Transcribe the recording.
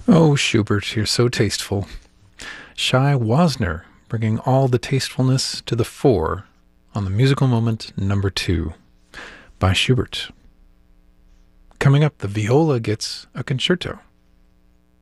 Oh, Schubert, you're so tasteful. Shai Wasner, bringing all the tastefulness to the fore on the musical moment number 2 by Schubert. Coming up, the viola gets a concerto.